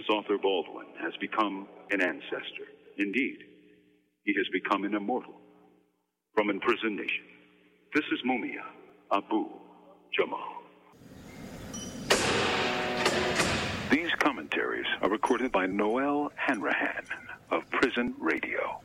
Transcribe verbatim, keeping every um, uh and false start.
James Arthur Baldwin has become an ancestor. Indeed, he has become an immortal from imprisoned nation. This is Mumia Abu Jamal. These commentaries are recorded by Noel Hanrahan of Prison Radio.